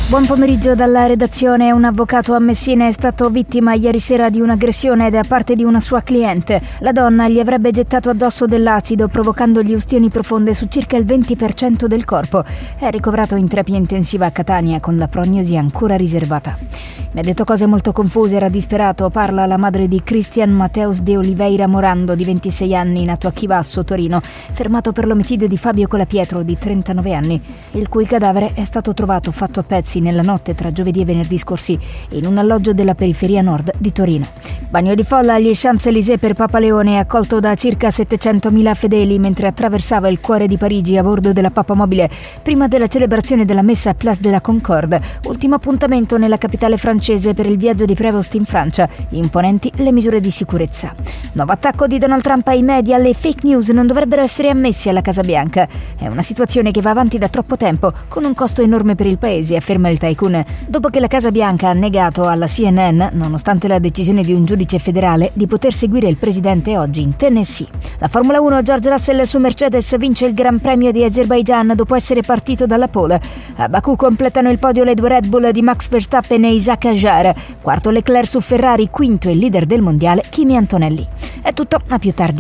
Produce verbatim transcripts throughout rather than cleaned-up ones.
Buon pomeriggio dalla redazione. Un avvocato a Messina è stato vittima ieri sera di un'aggressione da parte di una sua cliente. La donna gli avrebbe gettato addosso dell'acido, provocandogli ustioni profonde su circa il venti per cento del corpo. È ricoverato in terapia intensiva a Catania con la prognosi ancora riservata. Mi ha detto cose molto confuse, era disperato, parla la madre di Cristian Mateus de Oliveira Morando, di ventisei anni, nato a Chivasso, Torino, fermato per l'omicidio di Fabio Colapietro, di trentanove anni, il cui cadavere è stato trovato fatto a pezzi nella notte tra giovedì e venerdì scorsi in un alloggio della periferia nord di Torino. Bagno di folla agli Champs-Élysées per Papa Leone, accolto da circa settecentomila fedeli mentre attraversava il cuore di Parigi a bordo della Papamobile prima della celebrazione della messa a Place de la Concorde, ultimo appuntamento nella capitale francese per il viaggio di Prévost in Francia. Imponenti le misure di sicurezza. Nuovo attacco di Donald Trump ai media. Le fake news non dovrebbero essere ammessi alla Casa Bianca. È una situazione che va avanti da troppo tempo, con un costo enorme per il paese, afferma il tycoon, dopo che la Casa Bianca ha negato alla C N N, nonostante la decisione di un giudice federale, di poter seguire il presidente oggi in Tennessee. La Formula uno, George Russell su Mercedes vince il Gran Premio di Azerbaijan dopo essere partito dalla pole. A Baku completano il podio le due Red Bull di Max Verstappen e Isaac Hajar, quarto Leclerc su Ferrari, quinto il leader del mondiale Kimi Antonelli. È tutto, a più tardi.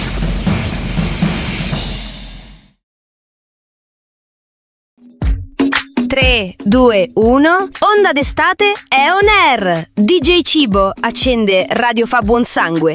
tre, due, uno Onda d'estate è on air. D J Cibo accende Radio Fa Buon Sangue.